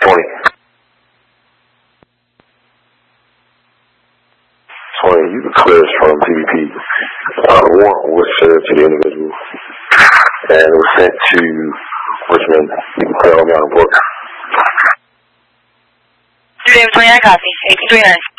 20. 20, you can clear this from PvP. The warrant was served to the individual, and it was sent to Richmond. You can clear on your report. 29 copy, 839.